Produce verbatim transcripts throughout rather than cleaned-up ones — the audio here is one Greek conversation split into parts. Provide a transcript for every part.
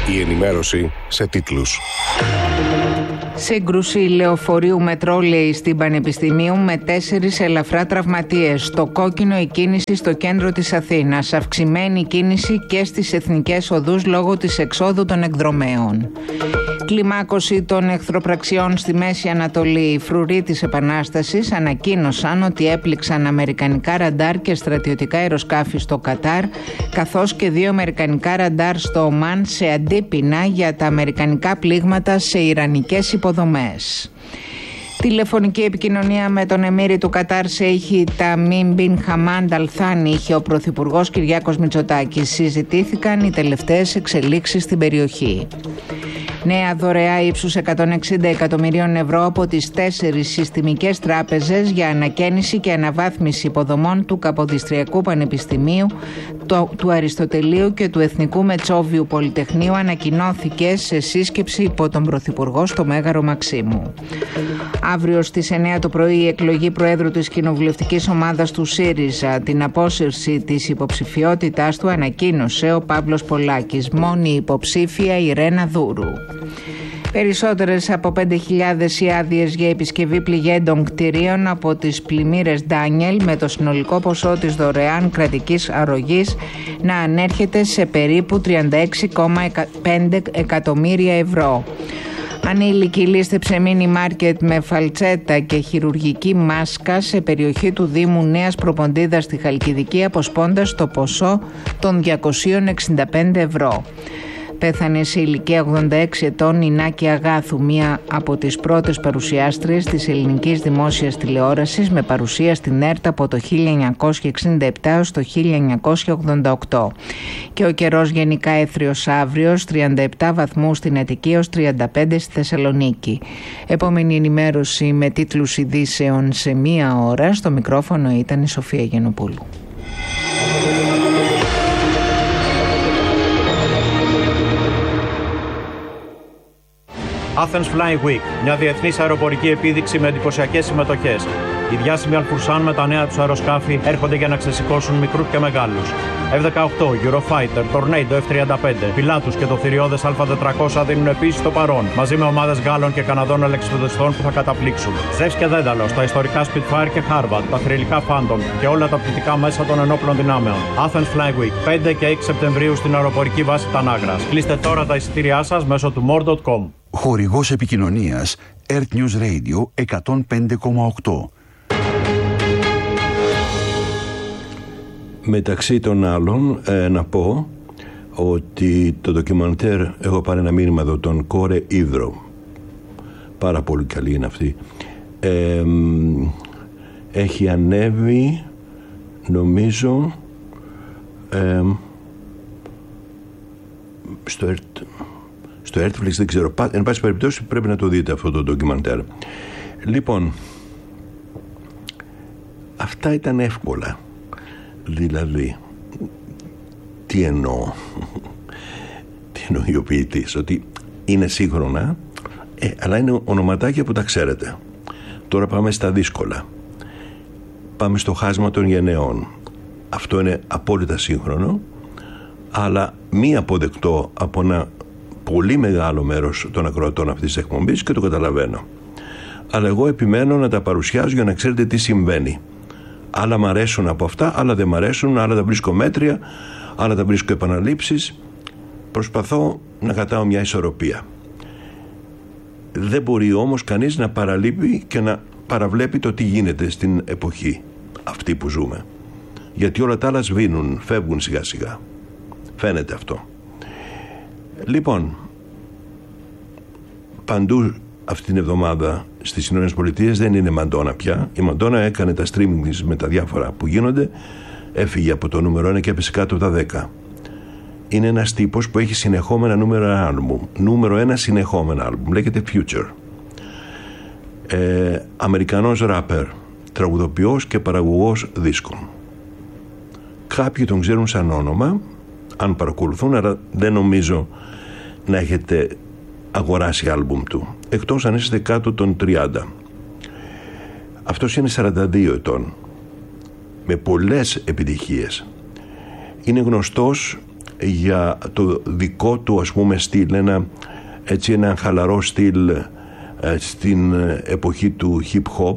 Η ενημέρωση σε τίτλους. Σύγκρουση λεωφορείου με τρόλεϊ στην Πανεπιστημίου με τέσσερις ελαφρά τραυματίες. Στο κόκκινο η κίνηση στο κέντρο της Αθήνας. Αυξημένη κίνηση και στις εθνικές οδούς λόγω της εξόδου των εκδρομέων. Κλιμάκωση των εχθροπραξιών στη Μέση Ανατολή. Οι φρουροί της Επανάστασης ανακοίνωσαν ότι έπληξαν αμερικανικά ραντάρ και στρατιωτικά αεροσκάφη στο Κατάρ, καθώς και δύο αμερικανικά ραντάρ στο Ομάν σε αντίπεινα για τα αμερικανικά πλήγματα σε ιρανικές υποδομές. Τηλεφωνική επικοινωνία με τον Εμμύρη του Κατάρ Σέιχη Ταμίμ μπιν Χαμάντ Αλ Θάνι είχε ο Πρωθυπουργός Κυριάκος Μητσοτάκης. Συζητήθηκαν οι τελευταίες εξελίξεις στην περιοχή. Νέα δωρεά ύψους εκατόν εξήντα εκατομμυρίων ευρώ από τις τέσσερις συστημικές τράπεζες για ανακαίνιση και αναβάθμιση υποδομών του Καποδιστριακού Πανεπιστημίου, του, του Αριστοτελείου και του Εθνικού Μετσόβιου Πολυτεχνείου ανακοινώθηκε σε σύσκεψη υπό τον Πρωθυπουργό στο Μέγαρο Μαξίμου. Αύριο στις εννιά το πρωί η εκλογή Προέδρου της Κοινοβουλευτικής Ομάδας του ΣΥΡΙΖΑ. Την απόσυρση της υποψηφιότητάς του ανακοίνωσε ο Παύλος Πολάκης. Μόνη υποψήφια η Ρένα Δούρου. Περισσότερες από πέντε χιλιάδες οι άδειες για επισκευή πληγέντων κτηρίων από τις πλημμύρες Ντάνιελ, με το συνολικό ποσό της δωρεάν κρατικής αρρωγής να ανέρχεται σε περίπου τριάντα έξι κόμμα πέντε εκατομμύρια ευρώ. Ανήλικη λίστεψε μίνι μάρκετ με φαλτσέτα και χειρουργική μάσκα σε περιοχή του Δήμου Νέας Προποντίδας στη Χαλκιδική, αποσπώντας το ποσό των διακόσια εξήντα πέντε ευρώ. Πέθανε σε ηλικία ογδόντα έξι ετών η Νάκη Αγάθου, μία από τις πρώτες παρουσιάστριες της ελληνικής δημόσιας τηλεόρασης, με παρουσία στην ΕΡΤ από το χίλια εννιακόσια εξήντα επτά έως το χίλια εννιακόσια ογδόντα οκτώ. Και ο καιρός γενικά έθριος αύριος, τριάντα επτά βαθμούς στην Αττική έως τριάντα πέντε στη Θεσσαλονίκη. Επόμενη ενημέρωση με τίτλους ειδήσεων σε μία ώρα. Στο μικρόφωνο ήταν η Σοφία Γενοπούλου. Athens Flying Week, μια διεθνής αεροπορική επίδειξη με εντυπωσιακές συμμετοχές. Οι διάσημοι Αλφουρσάν με τα νέα τους αεροσκάφη έρχονται για να ξεσηκώσουν μικρούς και μεγάλους. εφ δεκαοκτώ, Eurofighter, Tornado εφ τριάντα πέντε, Pilatus και το θηριώδες Α τετρακόσια δίνουν επίσης το παρόν, μαζί με ομάδες Γάλλων και Καναδών αλεξιπτοδιστών που θα καταπλήξουν. Zeus και Δένταλος, τα ιστορικά Spitfire και Harvard, τα θρυλικά Phantom και όλα τα πτυτικά μέσα των ενόπλων δυνάμεων. Athens Flying Week, πέντε και έξι Σεπτεμβρίου στην αεροπορική βάση Τανάγρας. Κλείστε τώρα τα εισιτήριά σας μέσω του more τελεία com. Χορηγός επικοινωνίας Earth News Radio εκατόν πέντε κόμμα οκτώ. Μεταξύ των άλλων ε, να πω ότι το ντοκιμαντέρ, έχω πάρει ένα μήνυμα εδώ, τον Κόρε Ίδρο, πάρα πολύ καλή είναι αυτή, ε, έχει ανέβει νομίζω ε, στο ΕΡΤ στο Netflix, δεν ξέρω, εν πάση περιπτώσει πρέπει να το δείτε αυτό το ντοκιμαντέρ. Λοιπόν, αυτά ήταν εύκολα. Δηλαδή, τι εννοώ, τι εννοεί ο ποιητής, ότι είναι σύγχρονα, ε, αλλά είναι ονοματάκια που τα ξέρετε. Τώρα πάμε στα δύσκολα. Πάμε στο χάσμα των γενεών. Αυτό είναι απόλυτα σύγχρονο, αλλά μη αποδεκτό από ένα πολύ μεγάλο μέρος των ακροατών αυτής της εκπομπής, και το καταλαβαίνω. Αλλά εγώ επιμένω να τα παρουσιάζω για να ξέρετε τι συμβαίνει. Άλλα μ' αρέσουν από αυτά, άλλα δεν μ' αρέσουν, άλλα τα βρίσκω μέτρια, άλλα τα βρίσκω επαναλήψεις. Προσπαθώ να κρατάω μια ισορροπία. Δεν μπορεί όμως κανείς να παραλείπει και να παραβλέπει το τι γίνεται στην εποχή αυτή που ζούμε. Γιατί όλα τα άλλα σβήνουν, φεύγουν σιγά σιγά. Φαίνεται αυτό. Λοιπόν, παντού αυτή την εβδομάδα στις Ηνωμένες Πολιτείες δεν είναι Μαντόνα πια. Η Μαντόνα έκανε τα streaming της με τα διάφορα που γίνονται, έφυγε από το νούμερο ένα και έπεσε κάτω από τα δέκα. Είναι ένας τύπος που έχει συνεχόμενα νούμερα άλμπουμ. Νούμερο ένα συνεχόμενα άλμπουμ. Λέγεται Future. Ε, Αμερικανός ράπερ, τραγουδοποιός και παραγωγός δίσκων. Κάποιοι τον ξέρουν σαν όνομα, αν παρακολουθούν, αλλά δεν νομίζω να έχετε αγοράσει άλμπουμ του, εκτός αν είστε κάτω των τριάντα. Αυτός είναι σαράντα δύο ετών, με πολλές επιτυχίες. Είναι γνωστός για το δικό του, ας πούμε, στυλ, ένα, έτσι, ένα χαλαρό στυλ στην εποχή του hip hop,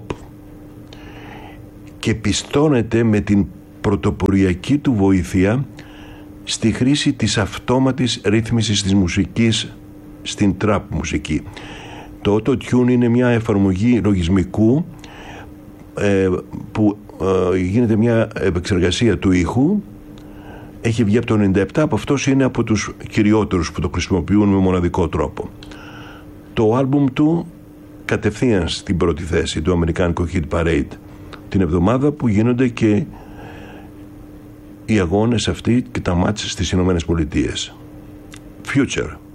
και πιστώνεται με την πρωτοποριακή του βοήθεια στη χρήση της αυτόματης ρύθμισης της μουσικής στην trap μουσική. Το auto-tune είναι μια εφαρμογή λογισμικού ε, που ε, γίνεται μια επεξεργασία του ήχου. Έχει βγει από το ενενήντα επτά, από αυτός είναι από τους κυριότερους που το χρησιμοποιούν με μοναδικό τρόπο. Το άλμπουμ του κατευθείαν στην πρώτη θέση του αμερικάνικου Hit Parade την εβδομάδα που γίνονται και οι αγώνες αυτοί και τα μάτς στις Ηνωμένες Πολιτείες. Future.